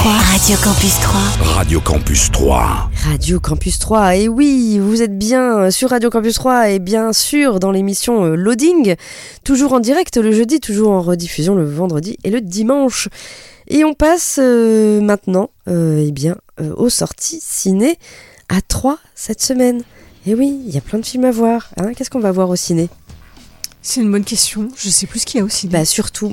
3. Radio Campus 3. Radio Campus 3. Radio Campus 3, et oui, vous êtes bien sur Radio Campus 3 et bien sûr dans l'émission Loading, toujours en direct le jeudi, toujours en rediffusion le vendredi et le dimanche. Et on passe maintenant aux sorties ciné à 3 cette semaine. Et oui, il y a plein de films à voir. Qu'est-ce qu'on va voir au ciné ? C'est une bonne question, je sais plus ce qu'il y a au ciné. Surtout,